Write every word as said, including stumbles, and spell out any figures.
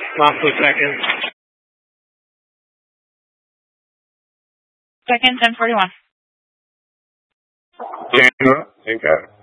Last two seconds. Second, ten forty-one. Camera, take care.